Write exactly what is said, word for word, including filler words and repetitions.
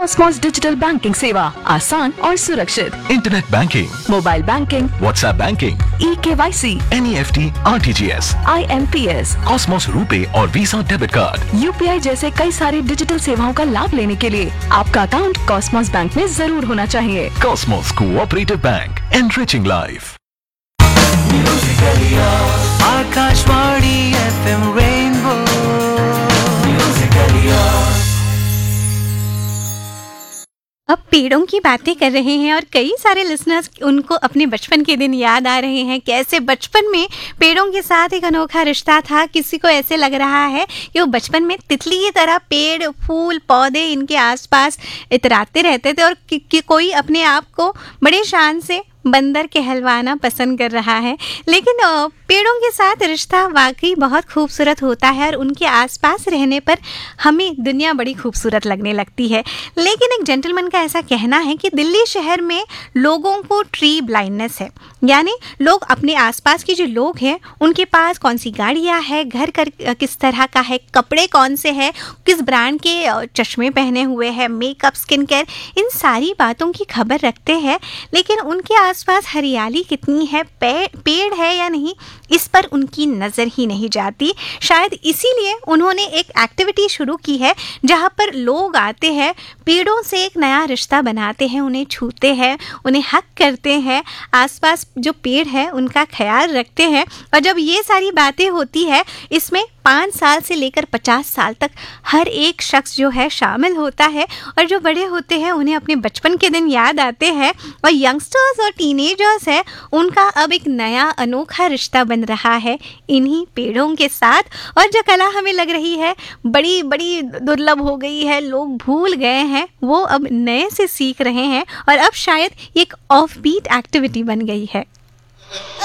Cosmos digital banking सेवा आसान और सुरक्षित। Internet banking, mobile banking, WhatsApp banking, e KYC, N E F T, R T G S, I am P S, Cosmos RuPay और visa debit card, U P I जैसे कई सारे digital सेवाओं का लाभ लेने के लिए आपका अकाउंट कॉस्मोस बैंक में जरूर होना चाहिए। Cosmos cooperative bank, enriching life. Akashvani F M rainbow. अब पेड़ों की बातें कर रहे हैं और कई सारे लिसनर्स उनको अपने बचपन के दिन याद आ रहे हैं, कैसे बचपन में पेड़ों के साथ एक अनोखा रिश्ता था। किसी को ऐसे लग रहा है कि वो बचपन में तितली की तरह पेड़, फूल, पौधे इनके आसपास इतराते रहते थे और कि, कि कोई अपने आप को बड़े शान से बंदर कहलवाना पसंद कर रहा है। लेकिन पेड़ों के साथ रिश्ता वाकई बहुत खूबसूरत होता है और उनके आसपास रहने पर हमें दुनिया बड़ी खूबसूरत लगने लगती है। लेकिन एक जेंटलमैन का ऐसा कहना है कि दिल्ली शहर में लोगों को ट्री ब्लाइंडनेस है, यानी लोग अपने आसपास के जो लोग हैं उनके पास कौन सी गाड़ियाँ हैं, घर कर किस तरह का है, कपड़े कौन से हैं, किस ब्रांड के चश्मे पहने हुए हैं, मेकअप, स्किन केयर, इन सारी बातों की खबर रखते हैं। लेकिन उनके आसपास हरियाली कितनी है, पेड़ पेड़ है या नहीं, इस पर उनकी नज़र ही नहीं जाती। शायद इसीलिए उन्होंने एक एक्टिविटी शुरू की है जहाँ पर लोग आते हैं, पेड़ों से एक नया रिश्ता बनाते हैं, उन्हें छूते हैं, उन्हें हक करते हैं, आसपास जो पेड़ है उनका ख्याल रखते हैं। और जब ये सारी बातें होती है, इसमें पाँच साल से लेकर पचास साल तक हर एक शख्स जो है शामिल होता है। और जो बड़े होते हैं उन्हें अपने बचपन के दिन याद आते हैं और यंगस्टर्स और टीनेजर्स है उनका अब एक नया अनोखा रिश्ता बन रहा है इन्हीं पेड़ों के साथ। और जो कला हमें लग रही है बड़ी बड़ी दुर्लभ हो गई है, लोग भूल गए हैं, वो अब नए से सीख रहे हैं और अब शायद एक ऑफ बीट एक्टिविटी बन गई है।